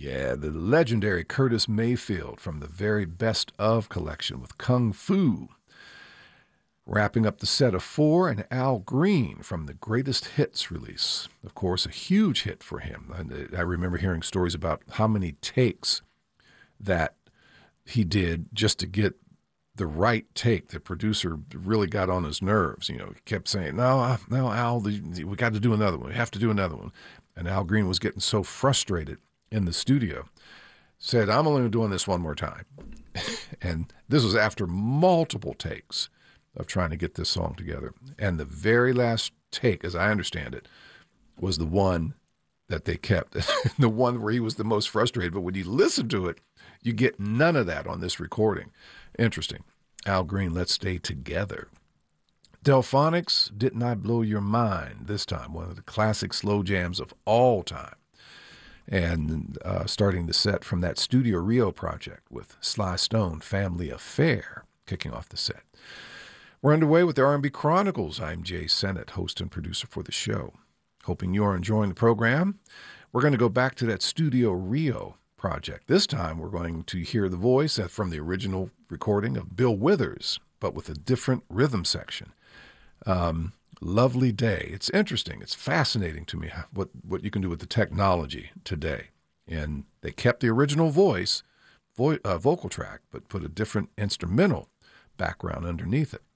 Yeah, the legendary Curtis Mayfield from the very best of collection with Kung Fu. Wrapping up the set of four, and Al Green from the Greatest Hits release. Of course, a huge hit for him. I remember hearing stories about how many takes that he did just to get the right take. The producer really got on his nerves. He kept saying, no, Al, we got to do another one. We have to do another one. And Al Green was getting so frustrated in the studio, said, I'm only doing this one more time. And this was after multiple takes of trying to get this song together. And the very last take, as I understand it, was the one that they kept, the one where he was the most frustrated. But when you listen to it, you get none of that on this recording. Interesting. Al Green, Let's Stay Together. Delphonics, Didn't I Blow Your Mind? This time, one of the classic slow jams of all time. And starting the set from that Studio Rio project with Sly Stone, Family Affair, kicking off the set. We're underway with the R&B Chronicles. I'm Jay Sennett, host and producer for the show. Hoping you're enjoying the program. We're going to go back to that Studio Rio project. This time we're going to hear the voice from the original recording of Bill Withers, but with a different rhythm section. Lovely Day. It's interesting. It's fascinating to me what you can do with the technology today. And they kept the original vocal track, but put a different instrumental background underneath it.